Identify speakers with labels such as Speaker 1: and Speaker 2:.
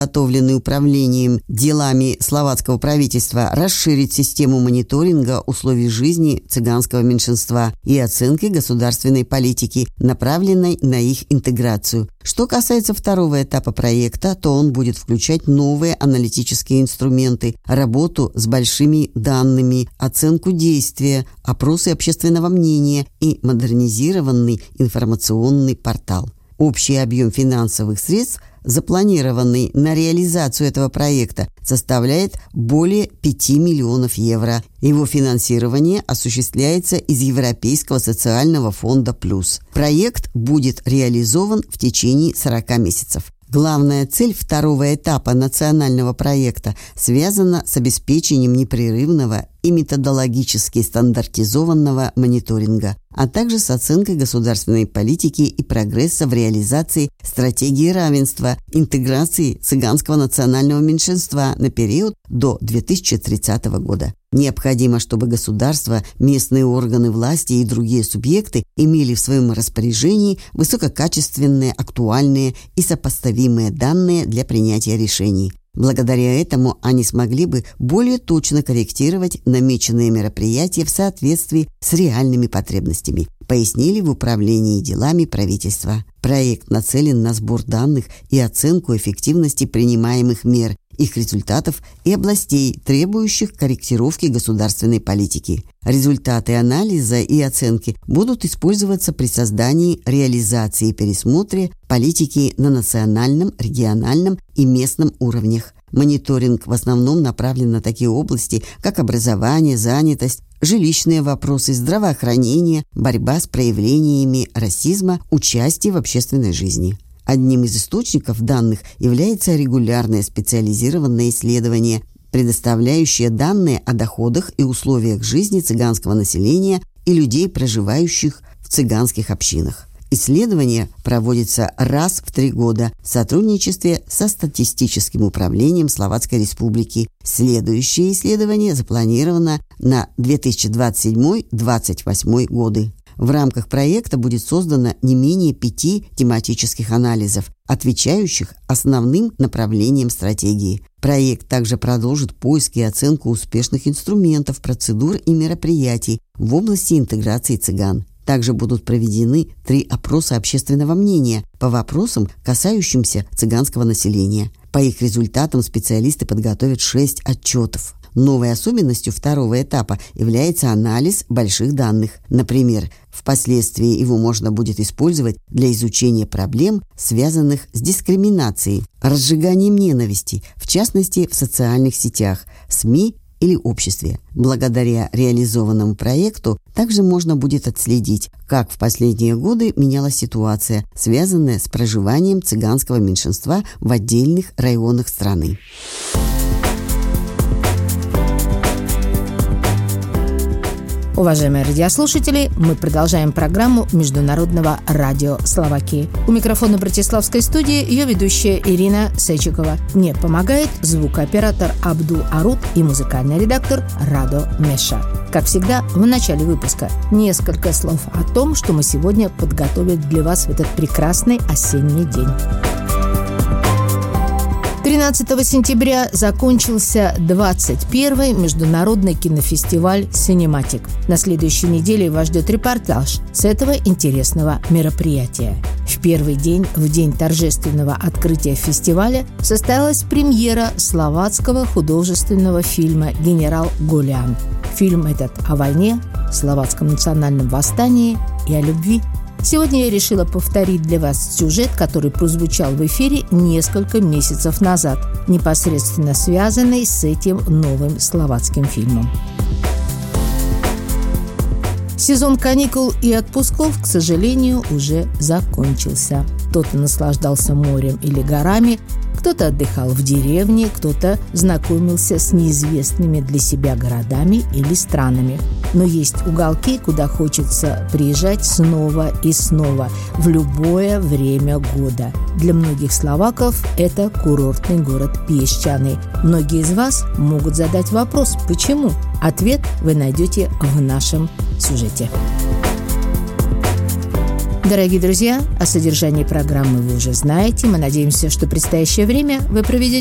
Speaker 1: подготовленный управлением делами словацкого правительства, расширить систему мониторинга условий жизни цыганского меньшинства и оценки государственной политики, направленной на их интеграцию. Что касается второго этапа проекта, то он будет включать новые аналитические инструменты, работу с большими данными, оценку действия, опросы общественного мнения и модернизированный информационный портал. Общий объем финансовых средств, запланированный на реализацию этого проекта, составляет более 5 миллионов евро. Его финансирование осуществляется из Европейского социального фонда «Плюс». Проект будет реализован в течение 40 месяцев. Главная цель второго этапа национального проекта связана с обеспечением непрерывного и методологически стандартизованного мониторинга, а также с оценкой государственной политики и прогресса в реализации стратегии равенства, интеграции цыганского национального меньшинства на период до 2030 года. Необходимо, чтобы государство, местные органы власти и другие субъекты имели в своем распоряжении высококачественные, актуальные и сопоставимые данные для принятия решений. Благодаря этому они смогли бы более точно корректировать намеченные мероприятия в соответствии с реальными потребностями, пояснили в Управлении делами правительства. Проект нацелен на сбор данных и оценку эффективности принимаемых мер, их результатов и областей, требующих корректировки государственной политики. Результаты анализа и оценки будут использоваться при создании, реализации и пересмотре политики на национальном, региональном и местном уровнях. Мониторинг в основном направлен на такие области, как образование, занятость, жилищные вопросы, здравоохранение, борьба с проявлениями расизма, участие в общественной жизни. Одним из источников данных является регулярное специализированное исследование, предоставляющее данные о доходах и условиях жизни цыганского населения и людей, проживающих в цыганских общинах. Исследование проводится раз в 3 года в сотрудничестве со Статистическим управлением Словацкой Республики. Следующее исследование запланировано на 2027-2028 годы. В рамках проекта будет создано не менее 5 тематических анализов, отвечающих основным направлениям стратегии. Проект также продолжит поиск и оценку успешных инструментов, процедур и мероприятий в области интеграции цыган. Также будут проведены 3 опроса общественного мнения по вопросам, касающимся цыганского населения. По их результатам специалисты подготовят 6 отчетов. Новой особенностью второго этапа является анализ больших данных. Например, впоследствии его можно будет использовать для изучения проблем, связанных с дискриминацией, разжиганием ненависти, в частности в социальных сетях, СМИ или обществе. Благодаря реализованному проекту также можно будет отследить, как в последние годы менялась ситуация, связанная с проживанием цыганского меньшинства в отдельных районах страны.
Speaker 2: Уважаемые радиослушатели, мы продолжаем программу Международного радио Словакии. У микрофона Братиславской студии ее ведущая Ирина Сечикова. Мне помогает звукооператор Абдул Арут и музыкальный редактор Радо Меша. Как всегда, в начале выпуска несколько слов о том, что мы сегодня подготовили для вас в этот прекрасный осенний день. 13 сентября закончился 21-й международный кинофестиваль «Синематик». На следующей неделе вас ждет репортаж с этого интересного мероприятия. В первый день, в день торжественного открытия фестиваля, состоялась премьера словацкого художественного фильма «Генерал Голян». Фильм этот о войне, словацком национальном восстании и о любви. Сегодня я решила повторить для вас сюжет, который прозвучал в эфире несколько месяцев назад, непосредственно связанный с этим новым словацким фильмом. Сезон каникул и отпусков, к сожалению, уже закончился. Кто-то наслаждался морем или горами, кто-то отдыхал в деревне, кто-то знакомился с неизвестными для себя городами или странами. Но есть уголки, куда хочется приезжать снова и снова, в любое время года. Для многих словаков это курортный город Песчаный. Многие из вас могут задать вопрос «почему?». Ответ вы найдете в нашем сюжете. Дорогие друзья, о содержании программы вы уже знаете. Мы надеемся, что предстоящее время вы проведете